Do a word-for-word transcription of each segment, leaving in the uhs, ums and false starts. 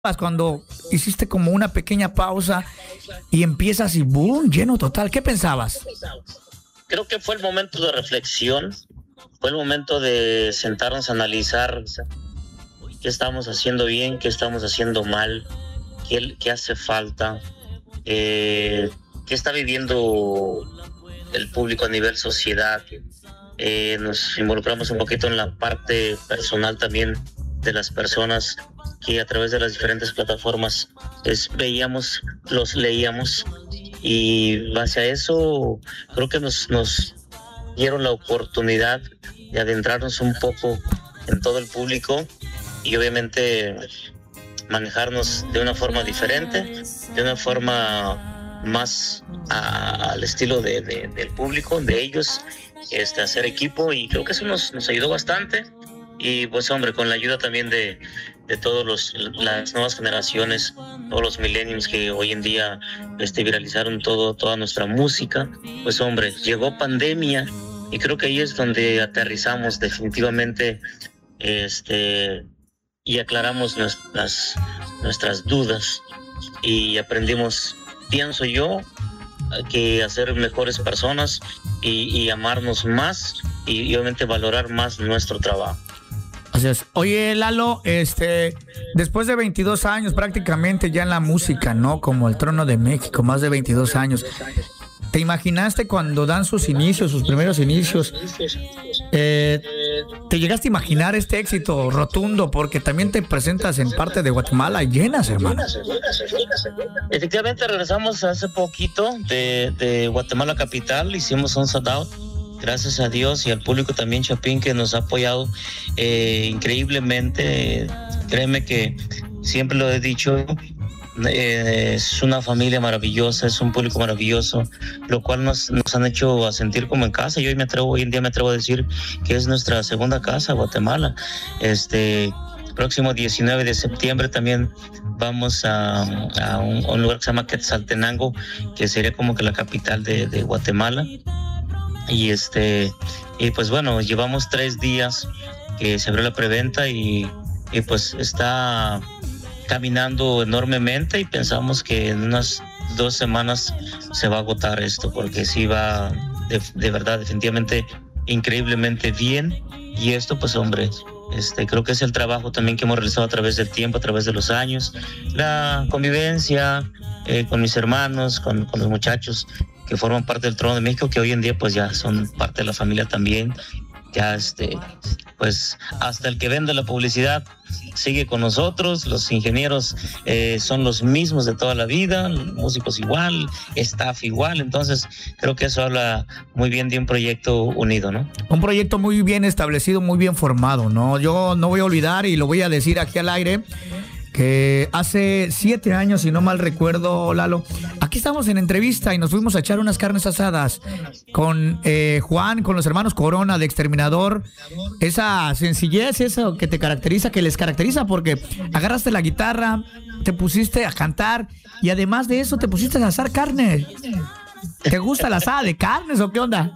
cuando hiciste como una pequeña pausa y empiezas y boom, lleno total? ¿Qué pensabas? Creo que fue el momento de reflexión, fue el momento de sentarnos a analizar qué estamos haciendo bien, qué estamos haciendo mal, qué, qué hace falta, eh, qué está viviendo el público a nivel sociedad. Eh, nos involucramos un poquito en la parte personal también de las personas que a través de las diferentes plataformas pues, veíamos, los leíamos, y base a eso creo que nos, nos dieron la oportunidad de adentrarnos un poco en todo el público y obviamente manejarnos de una forma diferente, de una forma más a, al estilo de, de, del público, de ellos, este, hacer equipo, y creo que eso nos, nos ayudó bastante. Y pues hombre, con la ayuda también de, de todos los las nuevas generaciones, todos los millennials que hoy en día este, viralizaron todo, toda nuestra música, pues hombre, llegó pandemia y creo que ahí es donde aterrizamos definitivamente este, y aclaramos nuestras, nuestras dudas y aprendimos, pienso yo, que hacer mejores personas y, y amarnos más y, y obviamente valorar más nuestro trabajo. Así es. Oye, Lalo, este, después de veintidós años prácticamente ya en la música, ¿no? Como el Trono de México, más de veintidós años. ¿Te imaginaste cuando dan sus inicios, sus primeros inicios? Eh, ¿Te llegaste a imaginar este éxito rotundo? Porque también te presentas en parte de Guatemala llenas, hermano. Efectivamente, regresamos hace poquito de, de Guatemala capital, hicimos un sold out. Gracias a Dios y al público también, Chapín, que nos ha apoyado eh, increíblemente. Créeme que siempre lo he dicho, eh, es una familia maravillosa, es un público maravilloso, lo cual nos, nos han hecho a sentir como en casa. Yo hoy me atrevo, hoy en día me atrevo a decir que es nuestra segunda casa, Guatemala. Este próximo diecinueve de septiembre también vamos a, a, un, a un lugar que se llama Quetzaltenango, que sería como que la capital de, de Guatemala. Y este y pues bueno, llevamos tres días que se abrió la preventa y, y pues está caminando enormemente, y pensamos que en unas dos semanas se va a agotar esto, porque sí va de, de verdad definitivamente increíblemente bien. Y esto pues hombre, este creo que es el trabajo también que hemos realizado a través del tiempo, a través de los años, la convivencia eh, con mis hermanos, con, con los muchachos que forman parte del Trono de México, que hoy en día pues ya son parte de la familia también. Ya este, pues hasta el que vende la publicidad sigue con nosotros, los ingenieros eh, son los mismos de toda la vida, músicos igual, staff igual, entonces creo que eso habla muy bien de un proyecto unido, ¿no? Un proyecto muy bien establecido, muy bien formado, ¿no? Yo no voy a olvidar, y lo voy a decir aquí al aire, que hace siete años, si no mal recuerdo, Lalo, aquí estamos en entrevista y nos fuimos a echar unas carnes asadas con eh, Juan, con los hermanos Corona de Exterminador. Esa sencillez, eso que te caracteriza, que les caracteriza, porque agarraste la guitarra, te pusiste a cantar y además de eso te pusiste a asar carne. ¿Te gusta la asada de carnes o qué onda?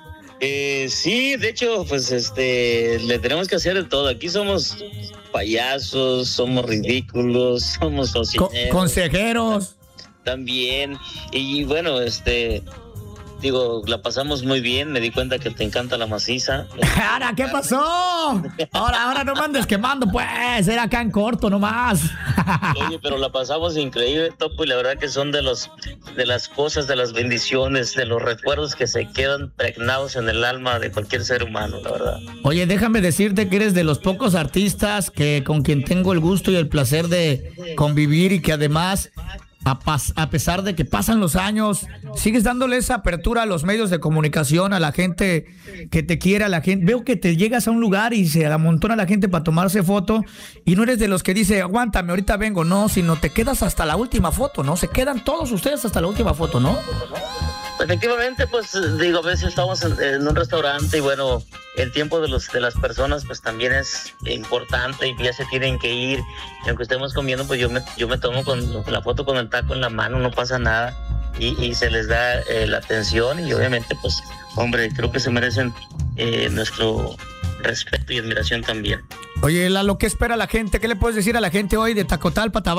Eh, sí, de hecho, pues este, le tenemos que hacer de todo. Aquí somos payasos, somos ridículos, somos cocineros, Co- consejeros también. Y bueno, este, digo, la pasamos muy bien. Me di cuenta que te encanta la maciza. Ahora, ¿qué pasó? Ahora, ahora no me andes quemando, pues. Era acá en corto nomás. Oye, pero la pasamos increíble, Topo, y la verdad que son de los de las cosas, de las bendiciones, de los recuerdos que se quedan pregnados en el alma de cualquier ser humano, la verdad. Oye, déjame decirte que eres de los pocos artistas que con quien tengo el gusto y el placer de convivir, y que además, A, pas, a pesar de que pasan los años, sigues dándole esa apertura a los medios de comunicación, a la gente que te quiere, a la gente. Veo que te llegas a un lugar y se amontona la gente para tomarse foto, y no eres de los que dice, aguántame, ahorita vengo, no, sino te quedas hasta la última foto, ¿no? Se quedan todos ustedes hasta la última foto, ¿no? Efectivamente, pues digo, a veces estamos en, en un restaurante y bueno, el tiempo de los de las personas pues también es importante y ya se tienen que ir. Y aunque estemos comiendo, pues yo me yo me tomo con la foto con el taco en la mano, no pasa nada, y, y se les da eh, la atención, y obviamente pues hombre, creo que se merecen eh, nuestro respeto y admiración también. Oye, Lalo, ¿qué espera la gente? ¿Qué le puedes decir a la gente hoy de Tacotalpa, Tabasco?